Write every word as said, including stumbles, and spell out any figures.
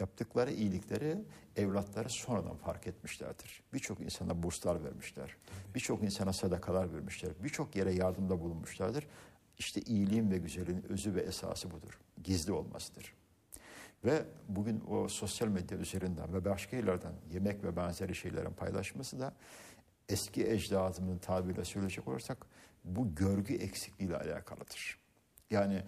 Yaptıkları iyilikleri evlatları sonradan fark etmişlerdir. Birçok insana burslar vermişler. Birçok insana sadakalar vermişler. Birçok yere yardımda bulunmuşlardır. İşte iyiliğin ve güzelliğin özü ve esası budur. Gizli olmasıdır. Ve bugün o sosyal medya üzerinden ve başka yerlerden yemek ve benzeri şeylerin paylaşması da eski ecdadımın tabiriyle söyleyecek olursak bu görgü eksikliğiyle alakalıdır. Yani